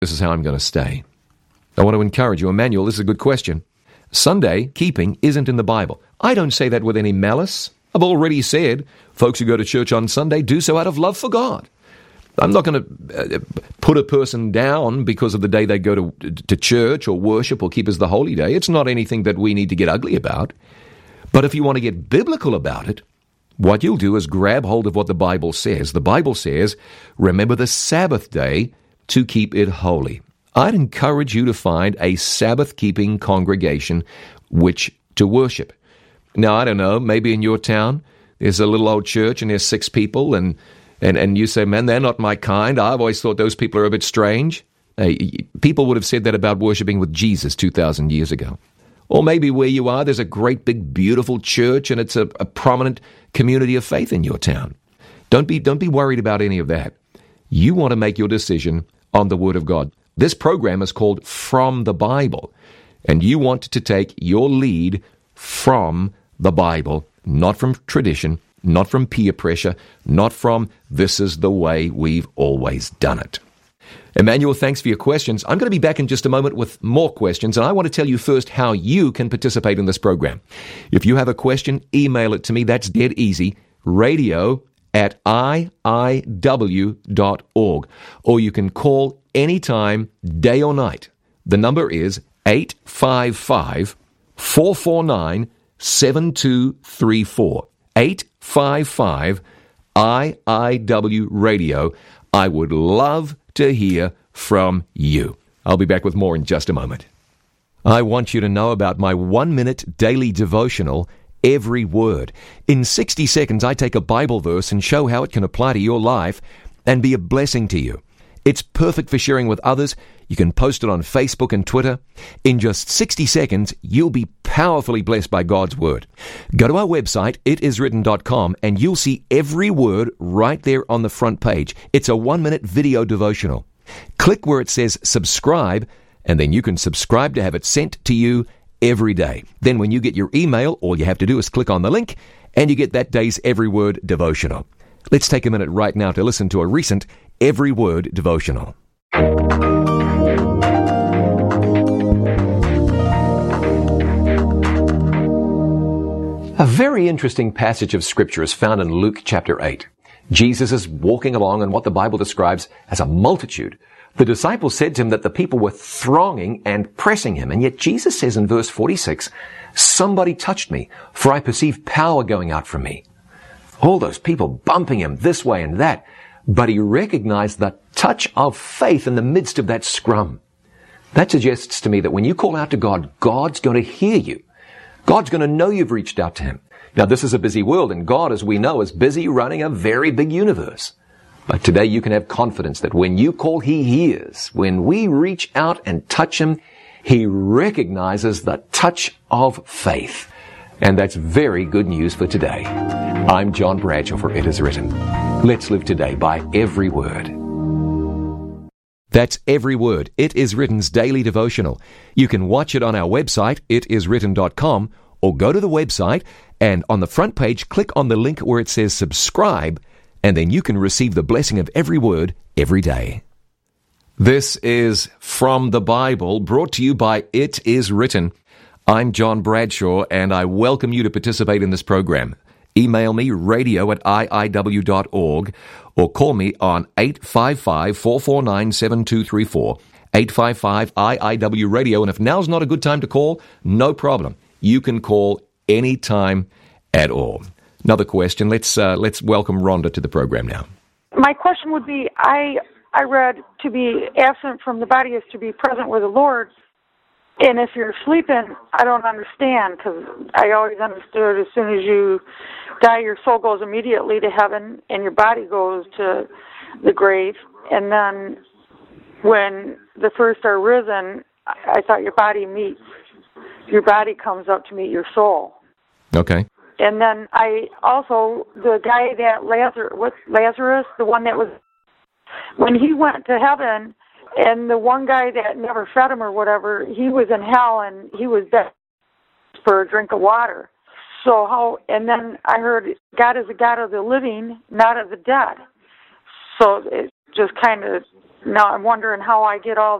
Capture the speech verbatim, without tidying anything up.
this is how I'm going to stay. I want to encourage you. Emmanuel, this is a good question. Sunday keeping isn't in the Bible. I don't say that with any malice. I've already said folks who go to church on Sunday do so out of love for God. I'm not going to uh, put a person down because of the day they go to, to church or worship or keep as the holy day. It's not anything that we need to get ugly about. But if you want to get biblical about it, what you'll do is grab hold of what the Bible says. The Bible says, remember the Sabbath day to keep it holy. I'd encourage you to find a Sabbath-keeping congregation which to worship. Now, I don't know, maybe in your town, there's a little old church and there's six people, and And and you say, man, they're not my kind. I've always thought those people are a bit strange. Hey, people would have said that about worshiping with Jesus two thousand years ago. Or maybe where you are, there's a great big beautiful church and it's a, a prominent community of faith in your town. Don't be don't be worried about any of that. You want to make your decision on the Word of God. This program is called From the Bible, and you want to take your lead from the Bible, not from tradition, not from peer pressure, not from this is the way we've always done it. Emmanuel, thanks for your questions. I'm going to be back in just a moment with more questions, and I want to tell you first how you can participate in this program. If you have a question, email it to me. That's dead easy. Radio at I I W dot org. Or you can call anytime, day or night. The number is eight five five, four four nine, seven two three four. eight five five I I W Radio. I would love to hear from you. I'll be back with more in just a moment. I want you to know about my one-minute daily devotional, Every Word. In sixty seconds, I take a Bible verse and show how it can apply to your life and be a blessing to you. It's perfect for sharing with others. You can post it on Facebook and Twitter. In just sixty seconds, you'll be powerfully blessed by God's Word. Go to our website, it is written dot com, and you'll see every word right there on the front page. It's a one-minute video devotional. Click where it says subscribe, and then you can subscribe to have it sent to you every day. Then when you get your email, all you have to do is click on the link, and you get that day's Every Word devotional. Let's take a minute right now to listen to a recent Every Word devotional. A very interesting passage of Scripture is found in Luke chapter eight. Jesus is walking along in what the Bible describes as a multitude. The disciples said to him that the people were thronging and pressing him, and yet Jesus says in verse forty-six, "Somebody touched me, for I perceive power going out from me." All those people bumping him this way and that, but he recognized the touch of faith in the midst of that scrum. That suggests to me that when you call out to God, God's going to hear you. God's going to know you've reached out to him. Now, this is a busy world, and God, as we know, is busy running a very big universe. But today you can have confidence that when you call, he hears. When we reach out and touch him, he recognizes the touch of faith. And that's very good news for today. I'm John Bradshaw for It Is Written. Let's live today by every word. That's Every Word. It Is Written's daily devotional. You can watch it on our website, it is written dot com, or go to the website and on the front page, click on the link where it says subscribe, and then you can receive the blessing of every word every day. This is From the Bible, brought to you by It Is Written. I'm John Bradshaw, and I welcome you to participate in this program. Email me, radio at I I W dot org, or call me on eight five five, four four nine, seven two three four, eight five five I I W Radio. And if now's not a good time to call, no problem. You can call any time at all. Another question. Let's uh, let's welcome Rhonda to the program now. My question would be, I I read to be absent from the body is to be present with the Lord. And if you're sleeping, I don't understand, because I always understood as soon as you die, your soul goes immediately to heaven and your body goes to the grave. And then when the first are risen, I thought your body meets, your body comes up to meet your soul. Okay. And then I also, the guy that Lazarus, what's Lazarus, the one that was, when he went to heaven, and the one guy that never fed him or whatever, he was in hell and he was dead for a drink of water. So how, and then I heard God is a God of the living, not of the dead. So it just kind of now I'm wondering how I get all